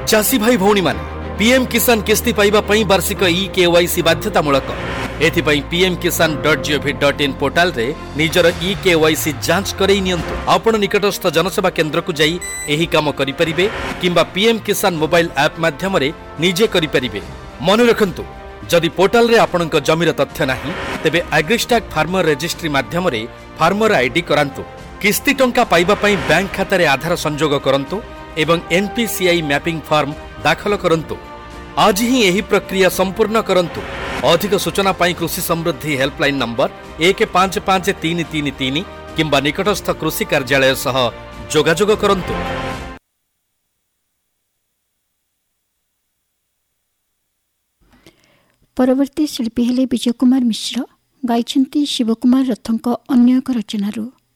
चासी भाई भौणी माने पीएम किसान किस्ती पाइबा पई वार्षिक ई-केवाईसी बाध्यतामूलक। एथिपई pmkisan.gov.in पोर्टाल रे निजर ई-केवाईसी जांच करई नियंतु। आपण निकटस्थ जनसेवा केंद्र को जाई एही काम करि परिबे किंबा पीएम किसान मोबाइल ऐप माध्यम रे निजे करि परिबे। मन रखंतु, जदि पोर्टाल रे आपणक जमीर तथ्य नाही तेबे एग्रीस्टैक फार्मर रजिस्ट्री माध्यम रे फार्मर आईडी करांतु। किस्ती टंका पाइबा पई बैंक खाता रे आधार संजोग करंतु एवं एनपीसीआई मैपिंग फॉर्म दाखल करंतु। आज ही यही प्रक्रिया संपूर्ण करंतु। अधिक सूचना पाई कृषि समृद्धि हेल्पलाइन नंबर 155333 किंबा निकटस्थ कृषि कार्यालय सह जोगाजोग करंतु। परवर्ती शिल्पी हेले विजय कुमार मिश्र गाइछन्ति शिवकुमार रथंक अन्य एक रचनारू।